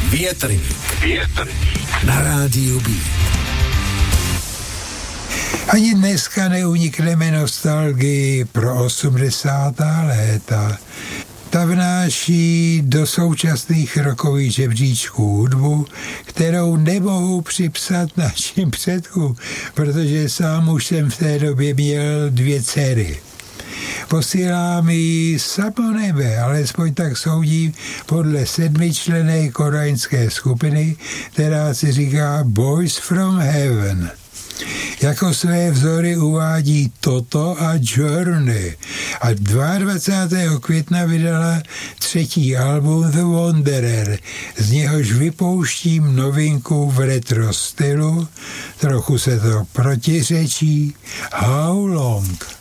Větrník na rádiu B. Ani dneska neunikneme nostalgii pro 80. léta. Ta vnáší do současných rokových žebříčků hudbu, kterou nemohu připsat našim předkům, protože sám už jsem v té době měl 2 dcery. Posílám jí samo nebe, alespoň tak soudím podle 7členné kodaňské skupiny, která si říká Boys from Heaven. Jako své vzory uvádí Toto a Journey a 22. května vydala 3. album The Wanderer, z něhož vypouštím novinku v retro stylu, trochu se to protiřečí, How Long.